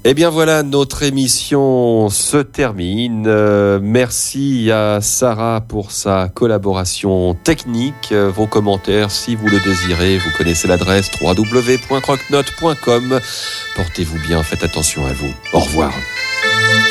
Eh bien voilà, notre émission se termine. Merci à Sarah pour sa collaboration technique. Vos commentaires, si vous le désirez, vous connaissez l'adresse www.croquenote.com. Portez-vous bien, faites attention à vous. Au revoir.